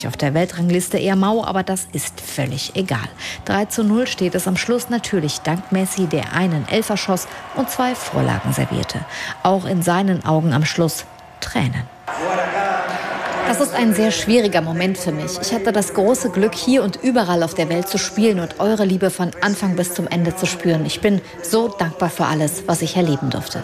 Auf der Weltrangliste eher mau, aber das ist völlig egal. 3:0 steht es am Schluss, natürlich dank Messi, der einen Elfer schoss und 2 Vorlagen servierte. Auch in seinen Augen am Schluss Tränen. Das ist ein sehr schwieriger Moment für mich. Ich hatte das große Glück, hier und überall auf der Welt zu spielen und eure Liebe von Anfang bis zum Ende zu spüren. Ich bin so dankbar für alles, was ich erleben durfte.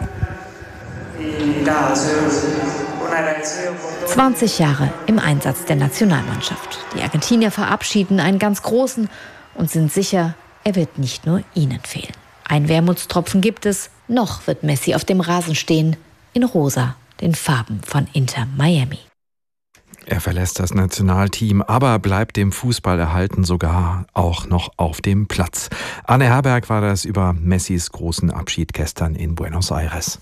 20 Jahre im Einsatz der Nationalmannschaft. Die Argentinier verabschieden einen ganz großen und sind sicher, er wird nicht nur ihnen fehlen. Ein Wermutstropfen gibt es. Noch wird Messi auf dem Rasen stehen, in rosa, den Farben von Inter Miami. Er verlässt das Nationalteam, aber bleibt dem Fußball erhalten, sogar auch noch auf dem Platz. Anne Herberg war das über Messis großen Abschied gestern in Buenos Aires.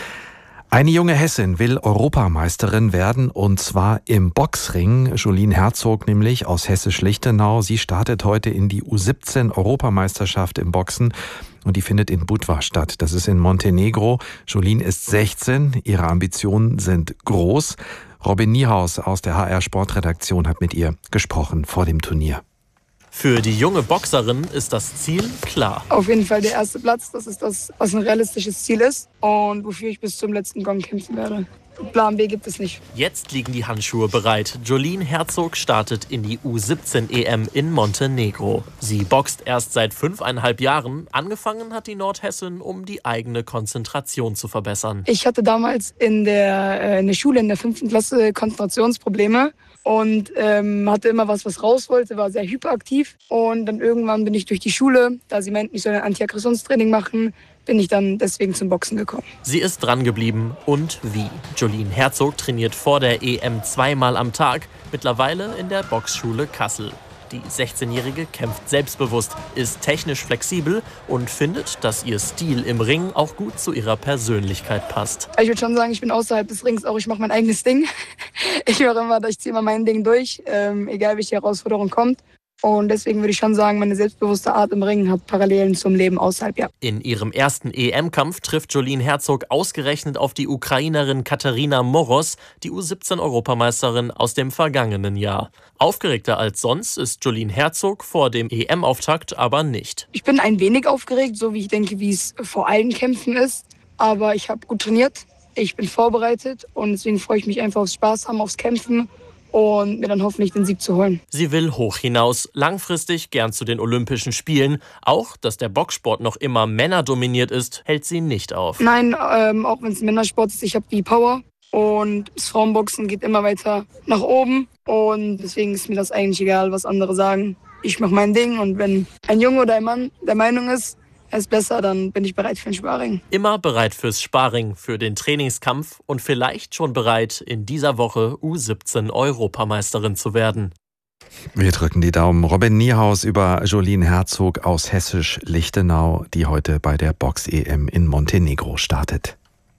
Eine junge Hessin will Europameisterin werden, und zwar im Boxring. Jolien Herzog nämlich aus Hessisch-Lichtenau. Sie startet heute in die U17-Europameisterschaft im Boxen und die findet in Budva statt. Das ist in Montenegro. Jolien ist 16, ihre Ambitionen sind groß. Robin Niehaus aus der HR Sportredaktion hat mit ihr gesprochen vor dem Turnier. Für die junge Boxerin ist das Ziel klar. Auf jeden Fall der erste Platz, das ist das, was ein realistisches Ziel ist und wofür ich bis zum letzten Gong kämpfen werde. Plan B gibt es nicht. Jetzt liegen die Handschuhe bereit. Jolien Herzog startet in die U17-EM in Montenegro. Sie boxt erst seit 5,5 Jahren. Angefangen hat die Nordhessin, um die eigene Konzentration zu verbessern. Ich hatte damals in der Schule in der 5. Klasse Konzentrationsprobleme. Und hatte immer was raus wollte, war sehr hyperaktiv. Und dann irgendwann bin ich durch die Schule, da sie meinten, ich soll ein Antiaggressionstraining machen, bin ich dann deswegen zum Boxen gekommen. Sie ist dran geblieben und wie. Jolien Herzog trainiert vor der EM 2-mal am Tag, mittlerweile in der Boxschule Kassel. Die 16-Jährige kämpft selbstbewusst, ist technisch flexibel und findet, dass ihr Stil im Ring auch gut zu ihrer Persönlichkeit passt. Ich würde schon sagen, ich bin außerhalb des Rings auch, ich mache mein eigenes Ding. Ich ziehe immer mein Ding durch, egal welche Herausforderung kommt. Und deswegen würde ich schon sagen, meine selbstbewusste Art im Ring hat Parallelen zum Leben außerhalb, ja. In ihrem ersten EM-Kampf trifft Jolien Herzog ausgerechnet auf die Ukrainerin Katarina Moros, die U17-Europameisterin aus dem vergangenen Jahr. Aufgeregter als sonst ist Jolien Herzog vor dem EM-Auftakt aber nicht. Ich bin ein wenig aufgeregt, so wie ich denke, wie es vor allen Kämpfen ist. Aber ich habe gut trainiert, ich bin vorbereitet und deswegen freue ich mich einfach aufs Spaß haben, aufs Kämpfen. Und mir dann hoffentlich den Sieg zu holen. Sie will hoch hinaus, langfristig gern zu den Olympischen Spielen. Auch, dass der Boxsport noch immer männerdominiert ist, hält sie nicht auf. Nein, auch wenn es ein Männersport ist, ich habe die Power. Und das Frauenboxen geht immer weiter nach oben. Und deswegen ist mir das eigentlich egal, was andere sagen. Ich mache mein Ding und wenn ein Junge oder ein Mann der Meinung ist, er ist besser, dann bin ich bereit für ein Sparring. Immer bereit fürs Sparring, für den Trainingskampf und vielleicht schon bereit, in dieser Woche U17-Europameisterin zu werden. Wir drücken die Daumen. Robin Niehaus über Jolien Herzog aus Hessisch-Lichtenau, die heute bei der Box-EM in Montenegro startet.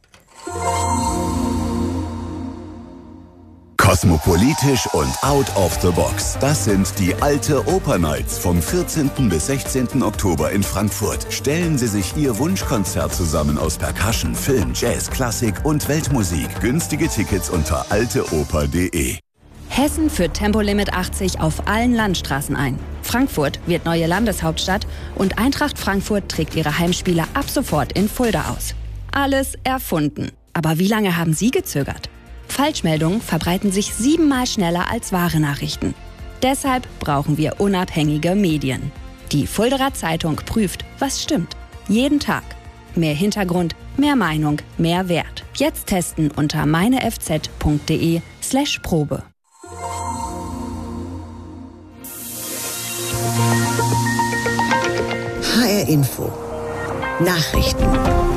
Kosmopolitisch und out of the box. Das sind die Alte Oper Nights vom 14. bis 16. Oktober in Frankfurt. Stellen Sie sich Ihr Wunschkonzert zusammen aus Percussion, Film, Jazz, Klassik und Weltmusik. Günstige Tickets unter alteoper.de. Hessen führt Tempolimit 80 auf allen Landstraßen ein. Frankfurt wird neue Landeshauptstadt und Eintracht Frankfurt trägt ihre Heimspiele ab sofort in Fulda aus. Alles erfunden. Aber wie lange haben Sie gezögert? Falschmeldungen verbreiten sich 7-mal schneller als wahre Nachrichten. Deshalb brauchen wir unabhängige Medien. Die Fuldaer Zeitung prüft, was stimmt. Jeden Tag. Mehr Hintergrund, mehr Meinung, mehr Wert. Jetzt testen unter meinefz.de/Probe. HR Info. Nachrichten.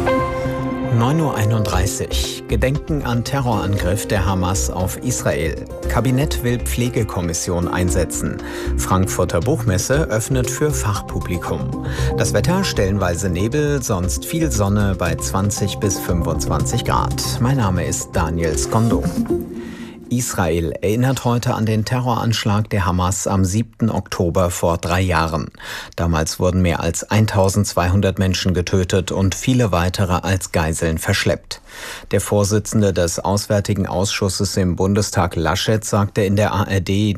9:31 Uhr. Gedenken an Terrorangriff der Hamas auf Israel. Kabinett will Pflegekommission einsetzen. Frankfurter Buchmesse öffnet für Fachpublikum. Das Wetter stellenweise Nebel, sonst viel Sonne bei 20 bis 25 Grad. Mein Name ist Daniel Skondo. Israel erinnert heute an den Terroranschlag der Hamas am 7. Oktober vor 3 Jahren. Damals wurden mehr als 1200 Menschen getötet und viele weitere als Geiseln verschleppt. Der Vorsitzende des Auswärtigen Ausschusses im Bundestag, Laschet, sagte in der ARD,